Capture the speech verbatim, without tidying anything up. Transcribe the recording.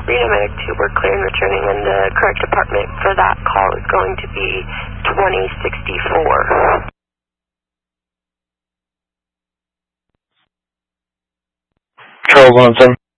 Reno Medic two, we're clear and returning, and the correct department for that call is going to be twenty sixty-four. Charles one seven.